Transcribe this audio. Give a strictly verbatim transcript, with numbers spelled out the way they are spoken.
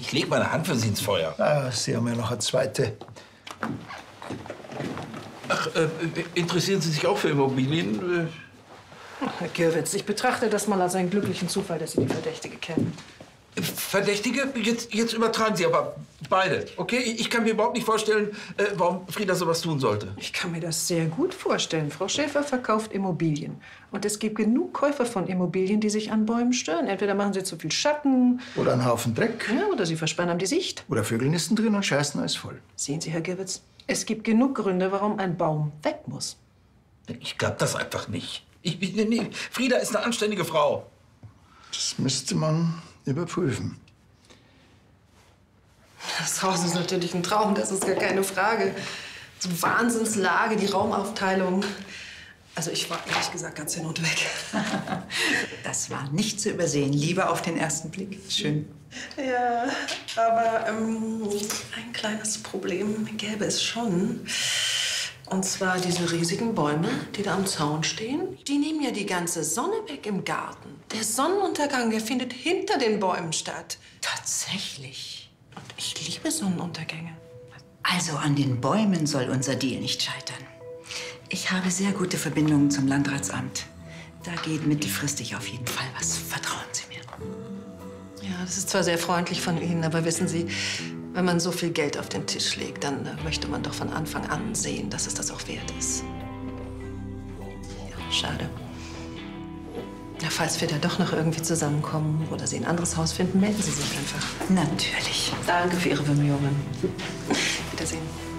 ich leg meine Hand für Sie ins Feuer. Ah, Sie haben ja noch eine zweite. Ach, äh, interessieren Sie sich auch für Immobilien? Herr Gierwitz, ich betrachte das mal als einen glücklichen Zufall, dass Sie die Verdächtige kennen. Verdächtige? Jetzt, jetzt übertreiben Sie aber beide, okay? Ich kann mir überhaupt nicht vorstellen, äh, warum Frieda sowas tun sollte. Ich kann mir das sehr gut vorstellen. Frau Schäfer verkauft Immobilien. Und es gibt genug Käufer von Immobilien, die sich an Bäumen stören. Entweder machen sie zu viel Schatten. Oder einen Haufen Dreck. Ja, oder sie versperren die Sicht. Oder Vögel nisten drin und scheißen alles voll. Sehen Sie, Herr Gierwitz, es gibt genug Gründe, warum ein Baum weg muss. Ich glaub das einfach nicht. Ich, ich, nee, Frieda ist eine anständige Frau. Das müsste man überprüfen. Das Haus ist natürlich ein Traum, das ist gar keine Frage. So Wahnsinnslage, die Raumaufteilung. Also ich war ehrlich gesagt ganz hin und weg. Das war nicht zu übersehen. Liebe auf den ersten Blick. Schön. Ja, aber ähm, ein kleines Problem gäbe es schon. Und zwar diese riesigen Bäume, die da am Zaun stehen. Die nehmen ja die ganze Sonne weg im Garten. Der Sonnenuntergang, der findet hinter den Bäumen statt. Tatsächlich. Und ich liebe Sonnenuntergänge. Also an den Bäumen soll unser Deal nicht scheitern. Ich habe sehr gute Verbindungen zum Landratsamt. Da geht mittelfristig auf jeden Fall was. Vertrauen Sie mir. Ja, das ist zwar sehr freundlich von Ihnen, aber wissen Sie, wenn man so viel Geld auf den Tisch legt, dann äh, möchte man doch von Anfang an sehen, dass es das auch wert ist. Ja, schade. Ja, falls wir da doch noch irgendwie zusammenkommen oder Sie ein anderes Haus finden, melden Sie sich einfach. Natürlich. Danke für Ihre Bemühungen. Wiedersehen.